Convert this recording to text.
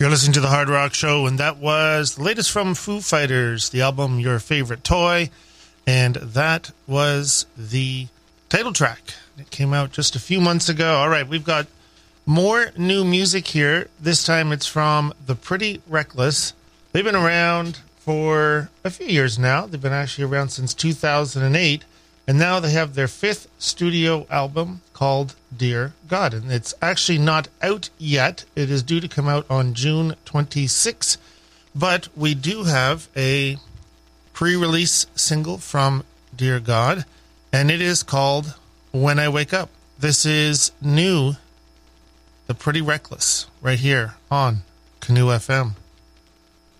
You're listening to The Hard Rock Show, and that was the latest from Foo Fighters, the album Your Favorite Toy, and that was the title track. It came out just a few months ago. All right, we've got more new music here. This time it's from The Pretty Reckless. They've been around for a few years now. They've been actually around since 2008, and now they have their fifth studio album called Dear God, and it's actually not out yet. It is due to come out on June 26, but we do have a pre-release single from Dear God, and it is called When I Wake Up. This is new, The Pretty Reckless, right here on Canoe FM.